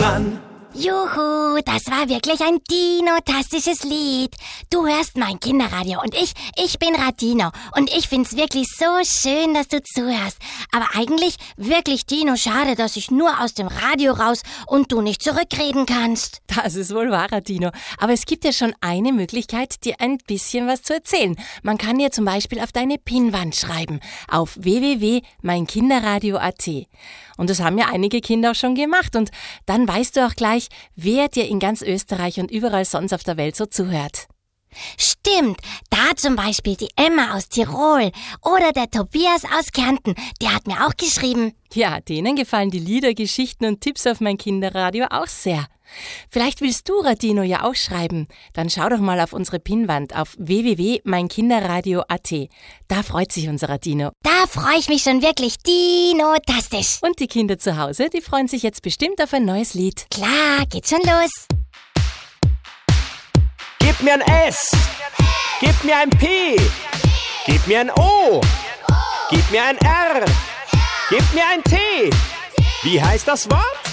dran. Juhu, das war wirklich ein dino-tastisches Lied. Du hörst mein Kinderradio und ich bin Radino. Und ich find's wirklich so schön, dass du zuhörst. Aber eigentlich wirklich, Dino, schade, dass ich nur aus dem Radio raus und du nicht zurückreden kannst. Das ist wohl wahr, Radino. Aber es gibt ja schon eine Möglichkeit, dir ein bisschen was zu erzählen. Man kann dir zum Beispiel auf deine Pinnwand schreiben, auf www.meinkinderradio.at. Und das haben ja einige Kinder auch schon gemacht. Und dann weißt du auch gleich, wer dir in ganz Österreich und überall sonst auf der Welt so zuhört. Stimmt, da zum Beispiel die Emma aus Tirol oder der Tobias aus Kärnten, der hat mir auch geschrieben. Ja, denen gefallen die Lieder, Geschichten und Tipps auf mein Kinderradio auch sehr. Vielleicht willst du, Radino, ja auch schreiben. Dann schau doch mal auf unsere Pinnwand auf www.meinkinderradio.at. Da freut sich unser Radino. Da freue ich mich schon wirklich dino-tastisch. Und die Kinder zu Hause, die freuen sich jetzt bestimmt auf ein neues Lied. Klar, geht schon los. Gib mir ein S, gib mir ein P, gib mir ein O, gib mir ein R, gib mir ein T. Wie heißt das Wort?